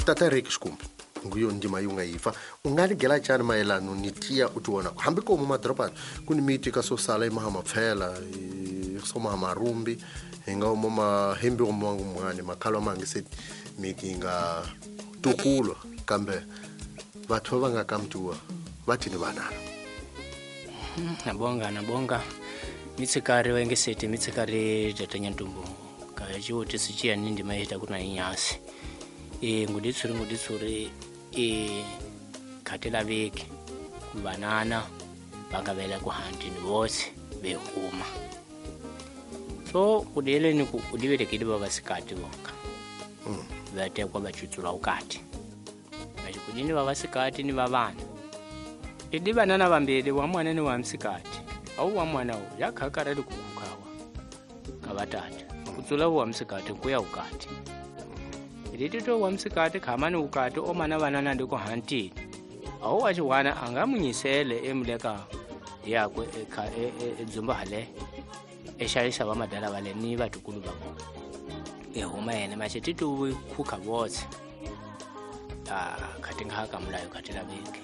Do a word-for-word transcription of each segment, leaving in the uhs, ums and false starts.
tata Rick Skumbi nguyo ndima yungayifa ungaligela chani mayelano nitia utuona hambi ko mu madropani kuni miti ka sosala imahama pfela soma marumbi inga mo mahembi go mwangu mwane makalo mangise miti nga tukulo kambe batho banga kamtuwa bathi ni banana nabonga nabonga mitsikari wengesete mitsikari tatanyantumbu kayajuti sichia nindi maita kuna inyasi e nguditsuri nguditsuri e khatela veki kubanana bangavela ku hantini vose behuma so kudeleni ku udivelekile vavasikati vonka mm. vatekwa vachutsula ukati vachikudini vavasikati ni vavana idi vanana vambili wa mwana ni wa msikati au wa mwana u yakhakarali kukukawa kavatatu kutsula wa msikati kuya ukati idi to wa msikati khamani ukati omana vanana ndiko hantini au wachiwana angamunyisele emleka yakwe edzumba hale eshayisa vamadala vale ni vatukulu vavo ehuma yene machetitu khuka votse ah khati nkhaka mulayo khatela veke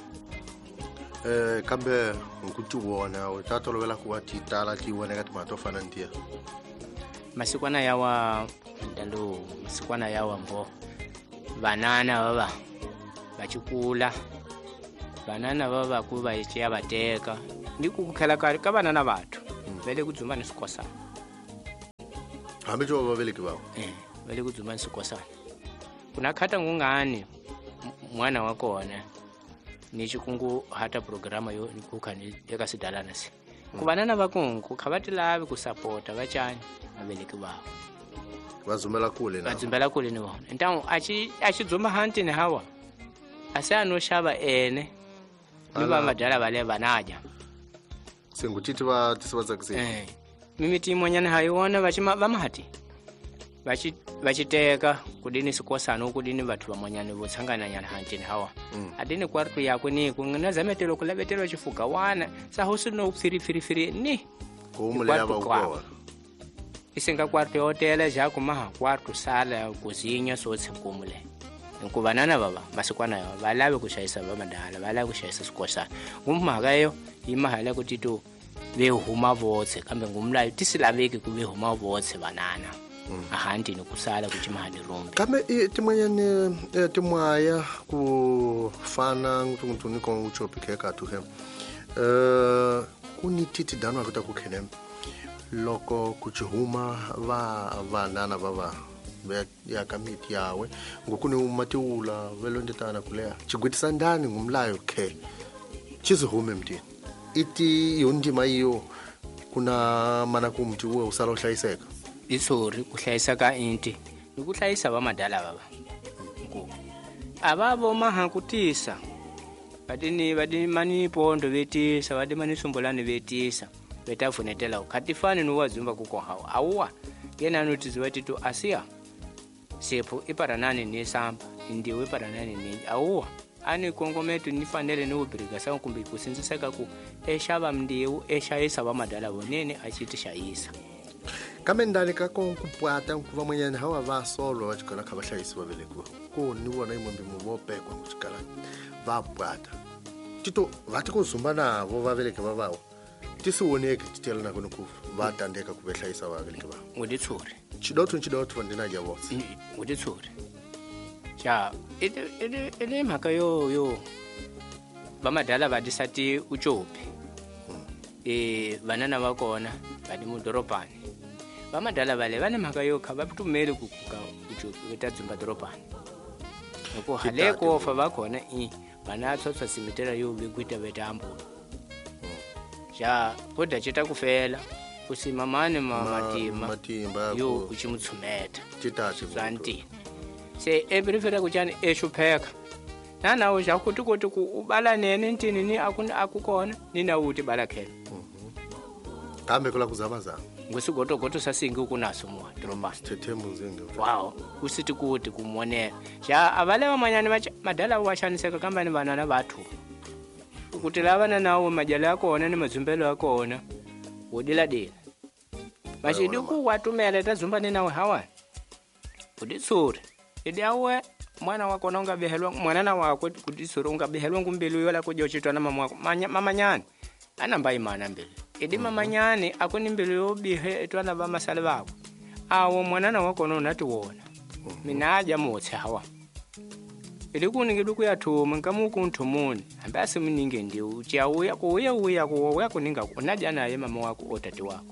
eh kambe nguti wona utatolovela ku watitala ti wona ka timatofana ntia masikwana yawa ndalo masikwana yawa mbo banana baba bachikula banana baba kuba ichiya bateka ndikukhala kali ka banana bathu vele kudzuma nisikosana hambe jo baveleki bawo eh vele kudzuma nisikosana kuna khata ngungani mwana wakona ni chikungu hata programa yo nikukani yakasidalana si kubanana vakungu khavati lavi ku supporta vachani vaveleki vavo vazumela kule na vazumela kule ni vona então achi achidzuma hanti ni hawa asano shava ene ni va madala vale vanaja sengutiti va tisivatsakise eh mimiti imonyana hayiona vachima vamahati vachi vachiteka kudini sikosana ukudini vathu vamonyane votsangana nyana hantini hawa mm. adini kwartu yakwe ni kungena zametelo kulavetelo chifuga wana sahosi no pfiri pfiri pfiri ni kumule yava ukwa isinga kwartu hotela jaku maha kwartu sala kuzinya sotse kumule nkubanana baba masikwana yo balave kushayisa vamadala balave kushayisa sikosana ngumhakayo imahala kutito vehuma votse kambe ngumlayo tisilaveki kuvehuma votse banana Mm. ahanti nokusala kuchimahali rombe kame timanyane timwaya ku fana ngutungutuni ko uchopikeka tu hem eh kunititi dano akuta kukhene loko kuchihuma va vanana baba ya kamiti yawe ngokuni umatiula velondetana kulea chigwitisa ndani ngumlayo ke chizihume mtini iti yondima iyo kuna mana kumti uwe usalo hlayiseka isori kuhlayisa ka inti ukuhlayisa vamadala baba ngo ababo mahakutisa badini badini mani pondo vetisa badini mani sombolani vetisa betafunetela ukhatifani no wazumba kuko hawo awuwa yena notiziwati to asiya sepho iparanani ni samba indiwe paranani ni awuwa ani kongometu nifanele no ubirika sa kumbe kusinziseka ku eshaba mndiwu eshayisa vamadala bonene achiti shayisa kame ndani ka konkupwata nkuva mwenyane hawa va solo vachikala kha vahlayisi vaveleki ko ni vona imwembi muvopekwa kuchikala vapwata tito vati kuzumba navo vaveleki vavawo tisiwoneki titela nako niku vatandeka kuvehlayisa vaveleki vavo nguditsuri chidoto chidoto vandinaja vose nguditsuri cha ite ite ite mhaka yo yo vamadala vadisati uchopi eh vanana vakona vadi mudorobani vamadala vale vane mhaka yo kha vatumeli kukuka uchopi vetadzumba dorobani ngoko haleko fa vakona i vana tsotsa simitera yo vekuita vetambo ja kodwa chita kufela kusima mane matima matimba yo kuchimutsumeta chitachi zanti se everifera kuchani eshupheka nana uja kuti kuti ubala nene ntini ni akuni akukona nina uti bala khela kambe kula kuzamaza ngosigoto goto sasingi ukunaso mu droma sithethemu nzinge wow usithi kuti kumonela ja abale bamanyane madala washaniseka kambani banana bathu ukuthi labana nawo majala yakona ni mazumbelo yakona udila dila mashidi ku watumela tazumba nawe hawa uditsuri edi awe mwana wako na ungabehelwa mwana wako kuti soro ungabehelwa ngumbelu yola kuja uchitwa na mama wako mama nyane anamba imana mbele edi mama nyane akoni mbelu yobihe etwana ba masale bako awo mwana wako no nati wona mina aja motse hawa edi kuningi duku ya thoma nkamuku nthomoni ambase muninge ndi ucha uya kuya uya kuya kuninga unaja naye mama wako otati wako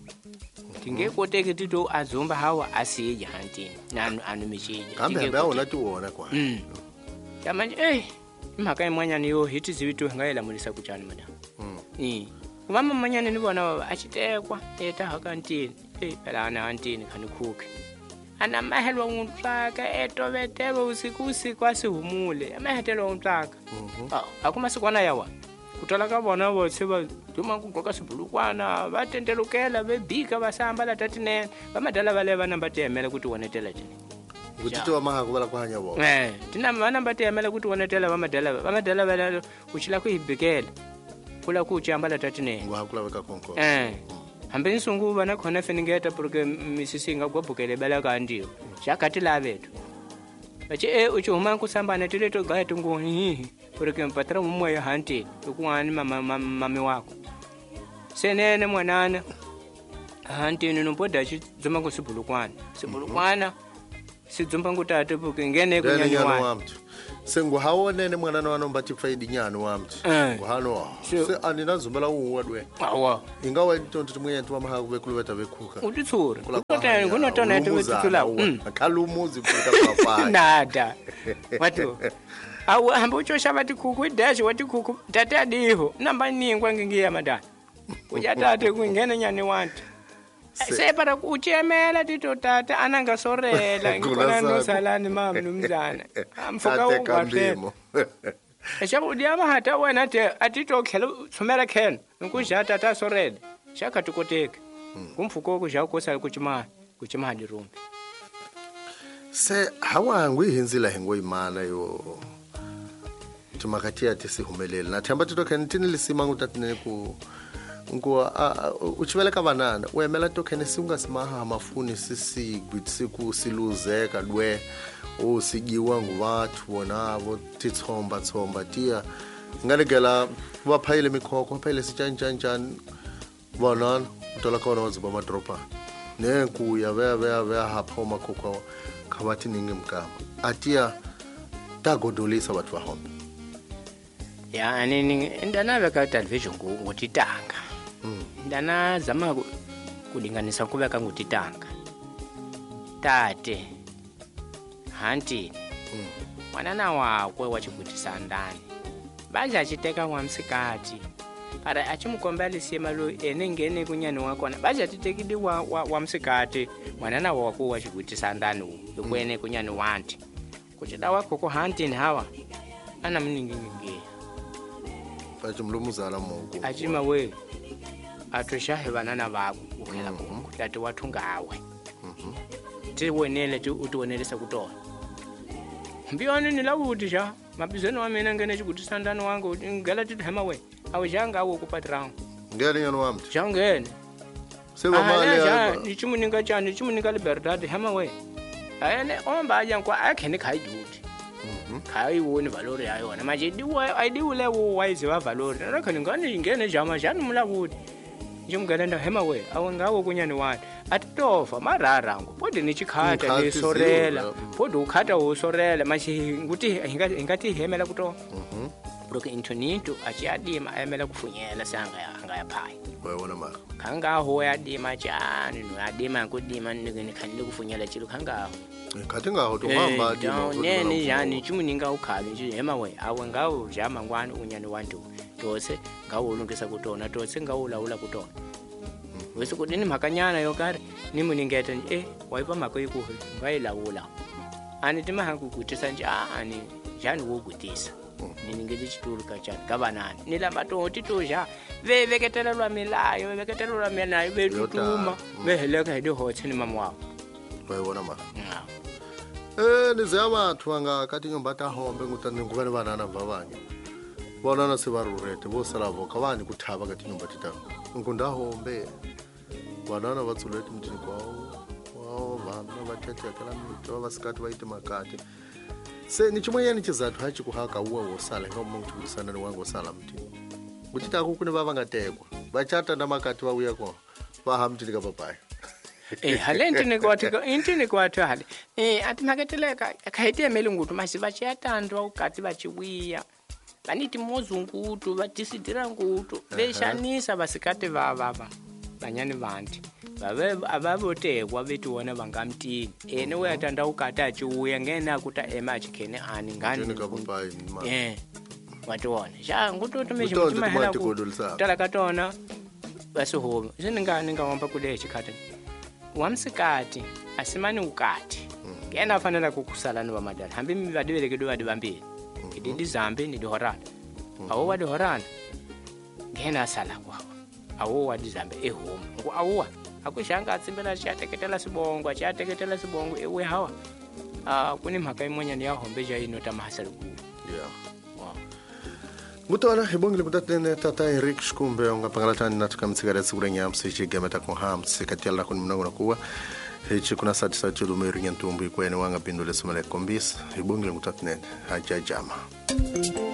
tingeko teke tito azomba hawa asije hantini nanu anu michije kambe bawo nati wona kwa mm yamanje eh imhaka imwanya niyo hiti zivitu ngaela mulisa kuchani madam mm eh mama manyane ni bona achitekwa eta hakantini eh phela ana hantini khani khukhe ana mahelwa unhlaka etovetelo usiku usiku asihumule amahetelo unhlaka ah akuma sikwana yawa kutola ka bona botse ba duma kugoka sibulukwana batendelukela bebika basamba la tatine bamadala bale bana batemela kuti wonetela tini kuti wa maha kubala kwanya bo eh tina bana batemela kuti wonetela bamadala bamadala bale uchila ku ibikela kula ku chamba la tatine ngwa kula beka konko eh hambe nsungu bana khona feningeta porque misisinga gwabukele bala kandiyo shakati la betu bache e uchuma kusambana tileto gaetu ngoni porque mpatra mumwe ya hanti ukuani mama mami wako senene mwanana hanti ninompoda chi dzoma kusibulukwana sibulukwana sidzomba ngutata buke ngene kunyanywa wamtu sengu hawonene mwanana wanomba tifaidi nyano wamtu ngohano se anina zumbala uwadwe awa ingawa ntonto timwe ntwa maha kubekulubeta bekuka utitsura kutana kunotona etubetula kalumuzi kuta kwafanya nada watu awu hamba uchosha bati kuku dash wati kuku tata adiho namba ningwa ngingiya madana ujatate kuingene nyane wantu se para kuchemela tito tata ananga sorela ngikona nosalani mama nomzana amfoka ungwafemo eshabu diama hata wena te atito khelo tsumela khen nkusha tata sorela shaka tukoteka kumfuko kusha kosa kuchima kuchima dirumbi se hawangu ihinzila hengo imana yo tumakati ati sihumelela na thamba titokhe tini lisima ngutatine ku ngo uchibeleka banana wemela tokhene singa simaha amafuni sisi gwitisiku siluzeka dwe o sigiwa ngubathu bona abo titsomba tsomba tia ngalegela baphayile mikhokho phayile sitshantshantshan bona utola kona waziba madropa nenkuya baya baya baya hapha makhokho khabathi ningimkama atia tagodolisa bathu bahombe ya anini ndana beka television ngutitanga ndana zama kulinganisa kubeka ngutitanga tate hanti mwanana wakwe wachikutisa ndani baje achiteka mwamsikati para achimukombelisia malo ene ngene kunyani wakona baje atitekidi wa, wa, wa msikati mwanana wakwe wachikutisa ndani ukwene kunyani wanti kuchida wako ko hanti hawa ana mningingi achimlumuzala mungu achima we atoshahe banana bako ukhela kuhlati wathu ngawe mhm tiwonele ti utiwonelisa kutola mbiyoni nilabuti sha mabizeno wamena ngene chikuti sandano wangu ngala ti hema we awujanga awu kupatrao ngene nyano wamthi jangene seba mali ya nichimuninga chani nichimuninga libertad hema we ayene omba aja kwa akhene khai duty khai woni valori ayo na maje diwa aidiwule wo wise va valori rakhani ngani ngene jama jani mulabuti njimgalenda hema we awangawo kunyani wani atitofa mararango podi nichikhata lesorela podi ukhata usorela mashi nguti ingati hemela kuto mhm broke intonito achiadima ayemela kufunyela sanga yanga yaphaya wayona mara khanga ho yadima chani no yadima kudima ngene khani kufunyela chilo khanga khathi ngaho to hamba adima nene yani chimuninga ukhabe nje hema we awangawo jama ngwani unyani wantu tose ngawulungisa kutona tose ngawulawula kutona wese kudini makanyana yokari nimuningeta nje eh waipa makoyiku ngayilawula ani timahangu kutisa nje ani jani wogutisa niningeli chituru kachani kabanani nilamba toti toja veveketelelwa milayo veveketelelwa menayo betutuma veheleka hidi hotsi ni mama wao wayona ma eh nizabathu anga kati nyomba ta hombe ngutani ngubane banana babanye bona se barurete bo salavo kavani kuthaba kati nyumba titanga ngunda hombe banana batsulete mtini kwao wao bana no vatete akela mito vasikati vaite makate se ni chimwe yani chizathu hachi kuhaka uwa wosala ngoma ukutisana ni wangu wosala mti kuchita kukune baba ngatekwa vachata na makati vauya kwa vahamti nika papai eh halenti ni kwati inti ni kwati hali eh ati maketeleka akaite melungutu masiva chatandwa ukati vachiwiya vaniti mozungutu vatisidira ngutu veshanisa vasikati vavava vanyani vanti vave avavotekwa vetiona vangamtini ene weyatanda ukati achiuya ngena kuta ema achikene ani ngani eh wationa sha ngutu tumeshimahela kutala katona vasihomo zviningani ngawamba kule chikati wamsikati asimani ukati ngena fanela kukusala ni vamadala hambi vadiverekedo vadi vambili ididi zambe ni dohorana awo wadi horana ngena sala kwa awo wadi zambe ehomo ngo awo akushanga atsimbela chateketela sibongo chateketela sibongo ewe hawa ah kuni mhaka imonya ni yahombeja ino tamasala ku yeah wow mutona hebongile kutatene tata Eric Shkumbe ungapangalatani natuka mtsigara tsigurenya msichi gemeta ko ham sikatela kun mnango nakuwa hichi kuna sati sati lumeri nyantumbu ikwene wanga pindule sumale kombis hebongile kutatene hajajama